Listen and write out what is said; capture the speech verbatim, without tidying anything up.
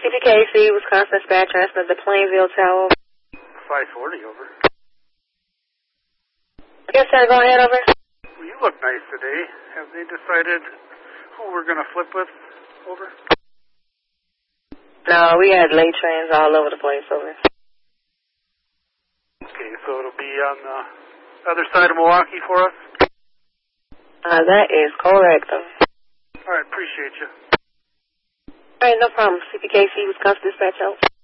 C P K C, Wisconsin Dispatch, transmit the Plainville Tower. five forty, over. Yes, sir, go ahead, over. Well, you look nice today. Have they decided who we're going to flip with, over? No, we had late trains all over the place, over. Okay, so it'll be on the other side of Milwaukee for us? Uh, that is correct, over. All right, appreciate you. All right, no problem. C P K C, Wisconsin Dispatch, over.